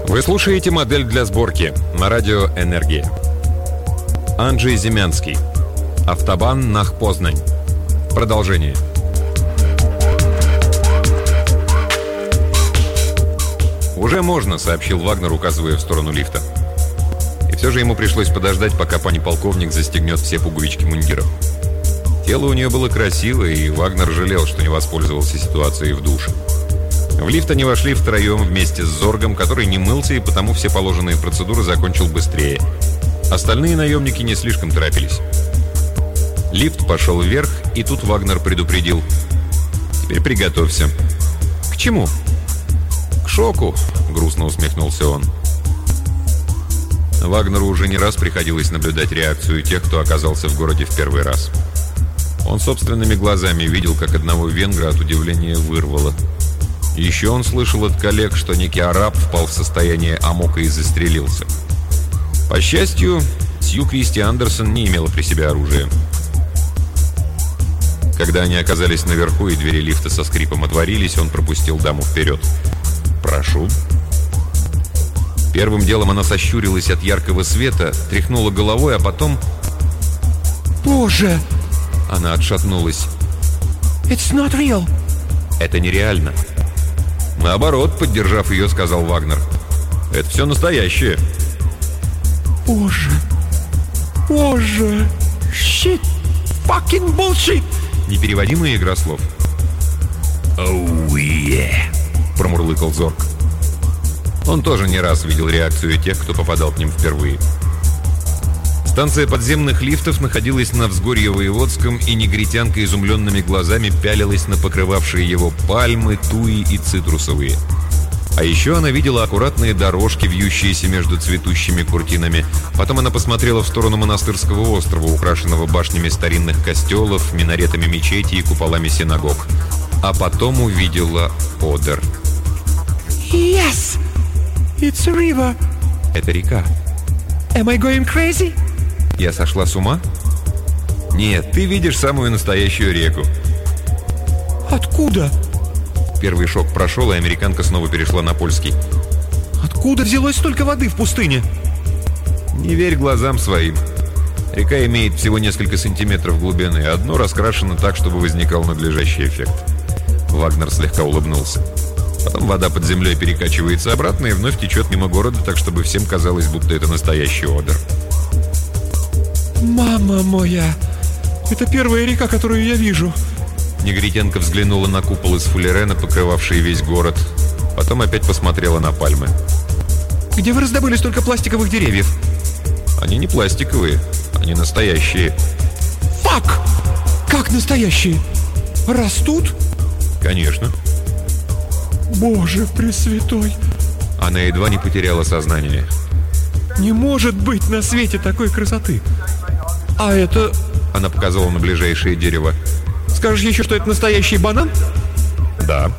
Вы слушаете «Модель для сборки» на радио «Энергия». Анджей Земянский. Автобан Нах-Познань. Продолжение. «Уже можно», — сообщил Вагнер, указывая в сторону лифта. И все же ему пришлось подождать, пока пани полковник застегнет все пуговички мундиров. Тело у нее было красивое, и Вагнер жалел, что не воспользовался ситуацией в душе. В лифт они вошли втроем вместе с Зоргом, который не мылся, и потому все положенные процедуры закончил быстрее. Остальные наемники не слишком торопились. Лифт пошел вверх, и тут Вагнер предупредил: «Теперь приготовься». «К чему?» «К шоку», — грустно усмехнулся он. Вагнеру уже не раз приходилось наблюдать реакцию тех, кто оказался в городе в первый раз. Он собственными глазами видел, как одного венгра от удивления вырвало. Еще он слышал от коллег, что некий араб впал в состояние амока и застрелился. По счастью, Сью Кристи Андерсон не имела при себе оружия. Когда они оказались наверху и двери лифта со скрипом отворились, он пропустил даму вперед. «Прошу». Первым делом она сощурилась от яркого света, тряхнула головой, а потом... «Боже!» Она отшатнулась. «It's not real!» «Это нереально». «Наоборот», — поддержав ее, сказал Вагнер. «Это все настоящее». «Боже! Боже! Shit! Fucking bullshit!» Непереводимая игра слов. «Oh yeah!» — промурлыкал Зорг. Он тоже не раз видел реакцию тех, кто попадал к ним впервые. Станция подземных лифтов находилась на взгорье Воеводском, и негритянка изумленными глазами пялилась на покрывавшие его пальмы, туи и цитрусовые. А еще она видела аккуратные дорожки, вьющиеся между цветущими куртинами. Потом она посмотрела в сторону монастырского острова, украшенного башнями старинных костелов, минаретами мечетей и куполами синагог. А потом увидела Одер. «Yes! It's a river!» Это река. «Am I going crazy?» Я сошла с ума? Нет, ты видишь самую настоящую реку. «Откуда?» Первый шок прошел, и американка снова перешла на польский. «Откуда взялось столько воды в пустыне?» Не верь глазам своим. Река имеет всего несколько сантиметров глубины, а дно раскрашено так, чтобы возникал надлежащий эффект. Вагнер слегка улыбнулся. Потом вода под землей перекачивается обратно и вновь течет мимо города, так чтобы всем казалось, будто это настоящий Одер. «Мама моя! Это первая река, которую я вижу!» Негритянка взглянула на купол из фуллерена, покрывавший весь город. Потом опять посмотрела на пальмы. «Где вы раздобыли столько пластиковых деревьев?» «Они не пластиковые, они настоящие». «Фак! Как настоящие? Растут?» «Конечно». «Боже пресвятой!» Она едва не потеряла сознание. «Не может быть на свете такой красоты!» «А это...» Она показала на ближайшее дерево. «Скажешь еще, что это настоящий банан?» «Да».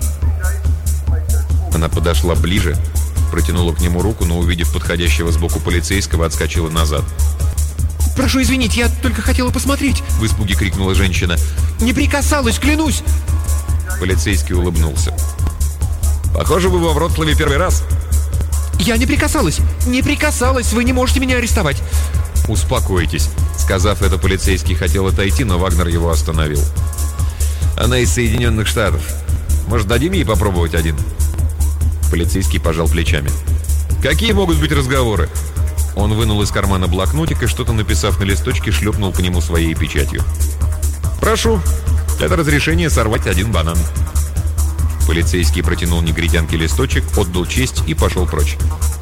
Она подошла ближе, протянула к нему руку, но, увидев подходящего сбоку полицейского, отскочила назад. «Прошу извинить, я только хотела посмотреть!» — в испуге крикнула женщина. «Не прикасалась, клянусь!» Полицейский улыбнулся. «Похоже, вы во Вроцлаве первый раз». «Я не прикасалась! Не прикасалась! Вы не можете меня арестовать!» «Успокойтесь». Сказав это, полицейский хотел отойти, но Вагнер его остановил. «Она из Соединенных Штатов. Может, дадим ей попробовать один?» Полицейский пожал плечами. «Какие могут быть разговоры?» Он вынул из кармана блокнотик и, что-то написав на листочке, шлепнул по нему своей печатью. «Прошу. Это разрешение сорвать один банан». Полицейский протянул негритянке листочек, отдал честь и пошел прочь.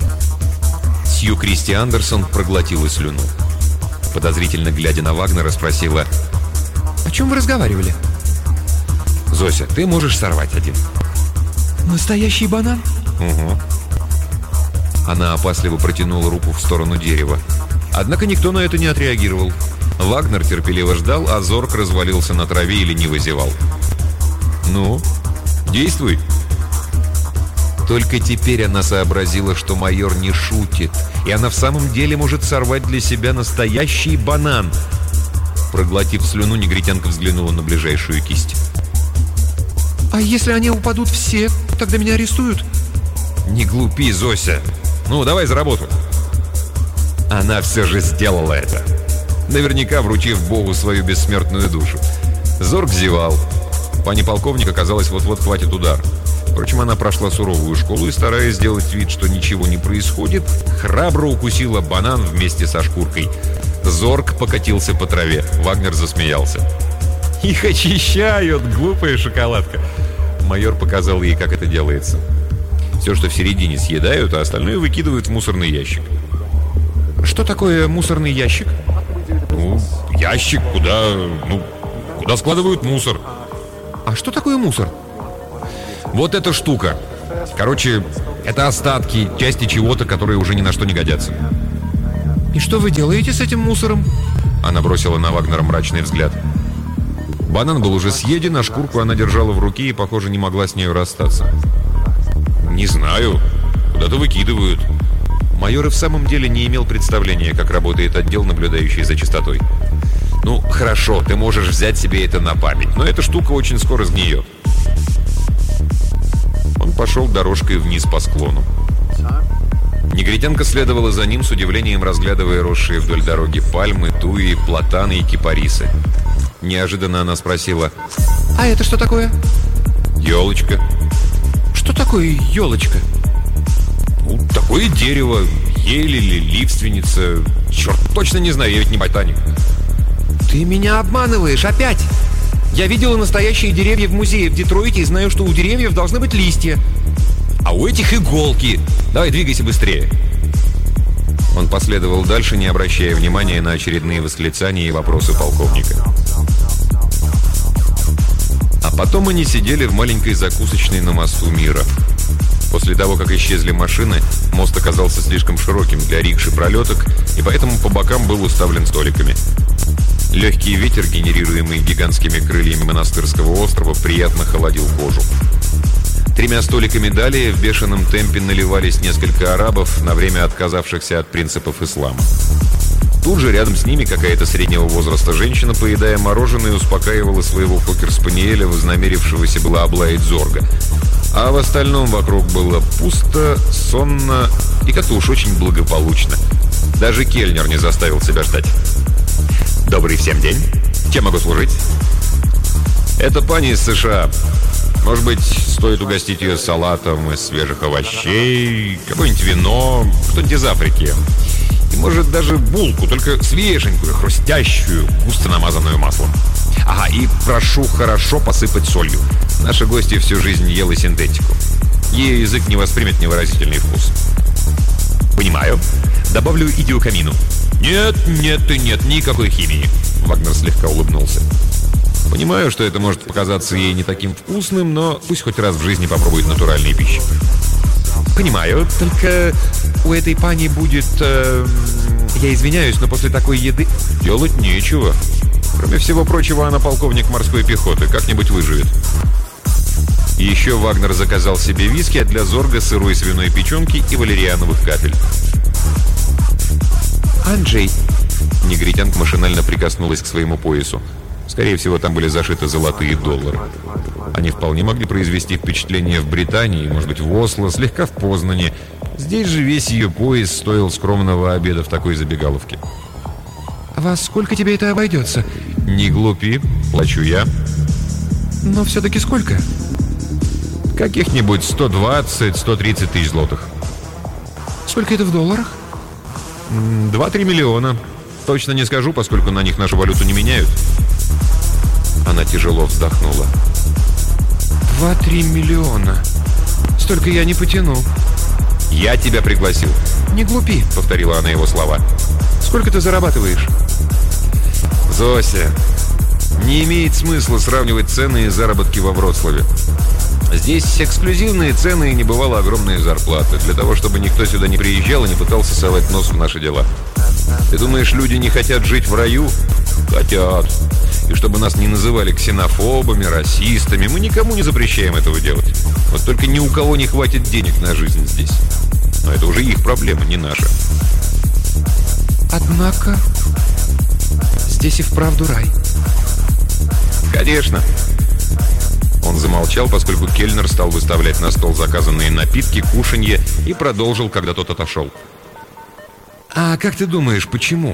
Сью Кристи Андерсон проглотила слюну. Подозрительно глядя на Вагнера, спросила: «О чем вы разговаривали?» «Зося, ты можешь сорвать один?» «Настоящий банан?» «Угу». Она опасливо протянула руку в сторону дерева. Однако никто на это не отреагировал. Вагнер терпеливо ждал, а Зорг развалился на траве и лениво зевал. «Ну, действуй!» Только теперь она сообразила, что майор не шутит, и она в самом деле может сорвать для себя настоящий банан. Проглотив слюну, негритянка взглянула на ближайшую кисть. «А если они упадут все, тогда меня арестуют?» «Не глупи, Зося. Ну, давай за работу». Она все же сделала это, наверняка вручив Богу свою бессмертную душу. Зорг зевал. Пани полковника, казалось, вот-вот хватит удар. Впрочем, она прошла суровую школу и, стараясь сделать вид, что ничего не происходит, храбро укусила банан вместе со шкуркой. Зорг покатился по траве. Вагнер засмеялся. «Их очищают, глупая шоколадка!» Майор показал ей, как это делается. Все, что в середине, съедают, а остальное выкидывают в мусорный ящик. Что такое мусорный ящик? Ну, ящик, куда складывают мусор. А что такое мусор? Вот эта штука. Короче, это остатки, части чего-то, которые уже ни на что не годятся. И что вы делаете с этим мусором? Она бросила на Вагнера мрачный взгляд. Банан был уже съеден, а шкурку она держала в руке и, похоже, не могла с нею расстаться. «Не знаю. Куда-то выкидывают». Майор и в самом деле не имел представления, как работает отдел, наблюдающий за чистотой. «Ну, хорошо, ты можешь взять себе это на память, но эта штука очень скоро сгниет». Он пошел дорожкой вниз по склону. Негритянка следовала за ним, с удивлением разглядывая росшие вдоль дороги пальмы, туи, платаны и кипарисы. Неожиданно она спросила: «А это что такое?» «Елочка». «Что такое елочка?» «Ну, такое дерево, ель или лиственница. Черт, точно не знаю, я ведь не ботаник». «Ты меня обманываешь опять! Я видела настоящие деревья в музее в Детройте и знаю, что у деревьев должны быть листья». «А у этих иголки! Давай, двигайся быстрее!» Он последовал дальше, не обращая внимания на очередные восклицания и вопросы полковника. А потом они сидели в маленькой закусочной на мосту Мира. После того, как исчезли машины, мост оказался слишком широким для рикш и пролеток, и поэтому по бокам был уставлен столиками. Легкий ветер, генерируемый гигантскими крыльями монастырского острова, приятно холодил кожу. 3 столиками далее в бешеном темпе наливались несколько арабов, на время отказавшихся от принципов ислама. Тут же рядом с ними какая-то среднего возраста женщина, поедая мороженое, успокаивала своего кокер-спаниеля, вознамерившегося было облаять Зорга. А в остальном вокруг было пусто, сонно и как-то уж очень благополучно. Даже кельнер не заставил себя ждать. «Добрый всем день. Чем могу служить?» «Это пани из США. Может быть, стоит угостить ее салатом из свежих овощей, какое-нибудь вино, что-нибудь из Африки. И, может, даже булку, только свеженькую, хрустящую, густо намазанную маслом. Ага, и прошу хорошо посыпать солью. Наша гостья всю жизнь ела синтетику. Ее язык не воспримет невыразительный вкус». «Понимаю. Добавлю идиокамину». «Нет, нет и нет, никакой химии». Вагнер слегка улыбнулся. «Понимаю, что это может показаться ей не таким вкусным, но пусть хоть раз в жизни попробует натуральной пищи». «Понимаю, только у этой пани будет... я извиняюсь, но после такой еды...» «Делать нечего. Кроме всего прочего, она полковник морской пехоты, как-нибудь выживет». Еще Вагнер заказал себе виски, а для Зорга сырой свиной печенки и валериановых капель. «Анджей!» Негритянка машинально прикоснулась к своему поясу. Скорее всего, там были зашиты золотые доллары. Они вполне могли произвести впечатление в Британии, может быть, в Осло, слегка в Познане. Здесь же весь ее пояс стоил скромного обеда в такой забегаловке. «Во сколько тебе это обойдется?» «Не глупи, плачу я». «Но все-таки сколько?» «Каких-нибудь 120-130 тысяч злотых». «Сколько это в долларах?» 2-3 миллиона. Точно не скажу, поскольку на них нашу валюту не меняют». Она тяжело вздохнула. 2-3 миллиона. Столько я не потяну. «Я тебя пригласил». «Не глупи», — повторила она его слова. «Сколько ты зарабатываешь?» «Зося, не имеет смысла сравнивать цены и заработки во Вроцлаве. Здесь эксклюзивные цены и небывало огромные зарплаты. Для того, чтобы никто сюда не приезжал и не пытался совать нос в наши дела. Ты думаешь, люди не хотят жить в раю? Хотят. И чтобы нас не называли ксенофобами, расистами, мы никому не запрещаем этого делать. Вот только ни у кого не хватит денег на жизнь здесь. Но это уже их проблема, не наша». «Однако, здесь и вправду рай». «Конечно». Он замолчал, поскольку кельнер стал выставлять на стол заказанные напитки, кушанье и продолжил, когда тот отошел. «А как ты думаешь, почему?»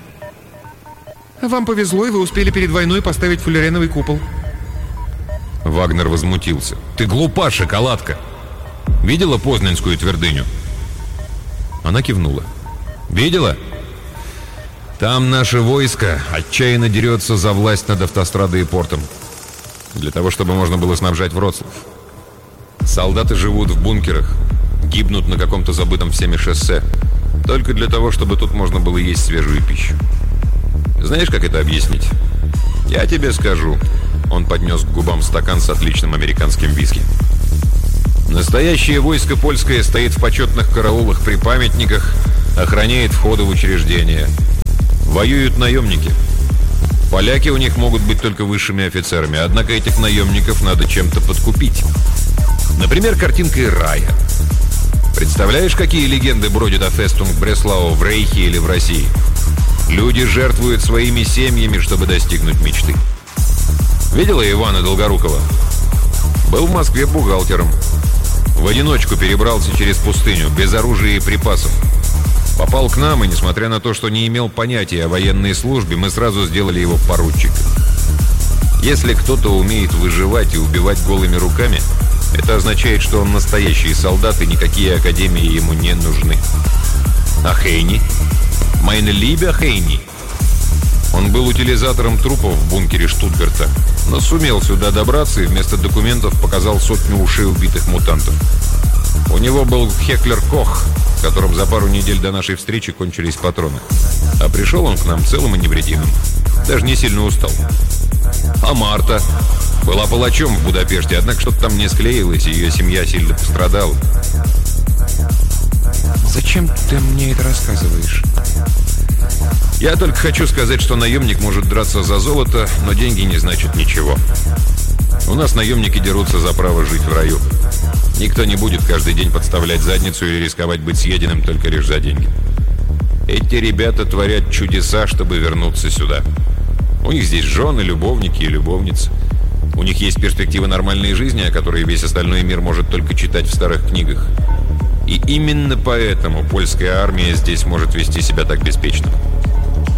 «Вам повезло, и вы успели перед войной поставить фуллереновый купол». Вагнер возмутился. «Ты глупа, шоколадка! Видела Познанскую твердыню?» Она кивнула. «Видела? Там наше войско отчаянно дерется за власть над автострадой и портом. Для того, чтобы можно было снабжать Вроцлав. Солдаты живут в бункерах, гибнут на каком-то забытом всеми шоссе. Только для того, чтобы тут можно было есть свежую пищу. Знаешь, как это объяснить? Я тебе скажу». Он поднес к губам стакан с отличным американским виски. «Настоящее войско польское стоит в почетных караулах при памятниках, охраняет входы в учреждения. Воюют наемники. Поляки у них могут быть только высшими офицерами, однако этих наемников надо чем-то подкупить. Например, картинкой рая. Представляешь, какие легенды бродят о Фестунг Бреслау в Рейхе или в России? Люди жертвуют своими семьями, чтобы достигнуть мечты. Видела Ивана Долгорукова? Был в Москве бухгалтером. В одиночку перебрался через пустыню, без оружия и припасов. Попал к нам, и несмотря на то, что не имел понятия о военной службе, мы сразу сделали его поручиком. Если кто-то умеет выживать и убивать голыми руками, это означает, что он настоящий солдат, и никакие академии ему не нужны. А Хейни? Meine Liebe Хейни. Он был утилизатором трупов в бункере Штутгарта, но сумел сюда добраться и вместо документов показал 100 ушей убитых мутантов. У него был Хеклер Кох, в котором за пару недель до нашей встречи кончились патроны. А пришел он к нам целым и невредимым. Даже не сильно устал. А Марта была палачом в Будапеште, однако что-то там не склеилось, и ее семья сильно пострадала. «Зачем ты мне это рассказываешь?» Я только хочу сказать, что наемник может драться за золото, но деньги не значат ничего. У нас наемники дерутся за право жить в раю. Никто не будет каждый день подставлять задницу или рисковать быть съеденным только лишь за деньги. Эти ребята творят чудеса, чтобы вернуться сюда. У них здесь жены, любовники и любовницы. У них есть перспективы нормальной жизни, о которой весь остальной мир может только читать в старых книгах. И именно поэтому польская армия здесь может вести себя так беспечно.